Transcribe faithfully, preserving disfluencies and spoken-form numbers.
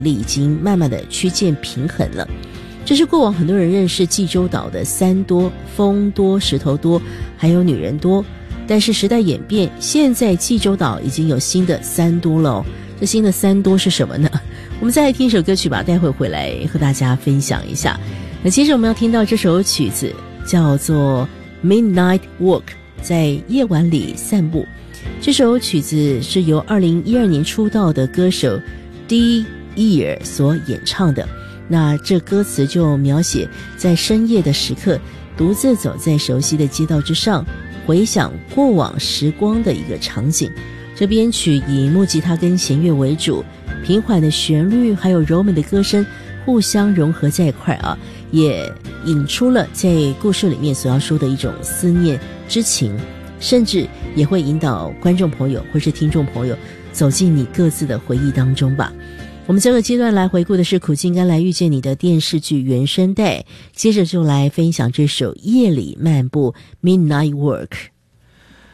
力已经慢慢的趋近平衡了。这是过往很多人认识济州岛的三多，风多、石头多，还有女人多。但是时代演变，现在济州岛已经有新的三多了哦。这新的三多是什么呢？我们再来听一首歌曲吧，待会回来和大家分享一下。那接着我们要听到这首曲子叫做 Midnight Walk， 在夜晚里散步。这首曲子是由二零一二年出道的歌手 D Ear 所演唱的。那这歌词就描写在深夜的时刻，独自走在熟悉的街道之上，回想过往时光的一个场景。这编曲以木吉他跟弦乐为主，平缓的旋律还有柔美的歌声互相融合在一块啊，也引出了在故事里面所要说的一种思念之情，甚至也会引导观众朋友或是听众朋友走进你各自的回忆当中吧。我们这个阶段来回顾的是苦尽甘来遇见你的电视剧原声带，接着就来分享这首夜里漫步 Midnight Walk。